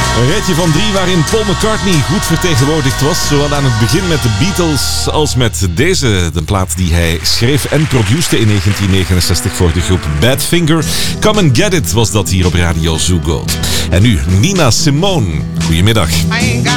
Een rijtje van 3 waarin Paul McCartney goed vertegenwoordigd was. Zowel aan het begin met de Beatles als met deze. De plaat die hij schreef en produceerde in 1969 voor de groep Badfinger. Come and Get It was dat hier op Radio Zoo Gold. En nu Nina Simone. Goedemiddag.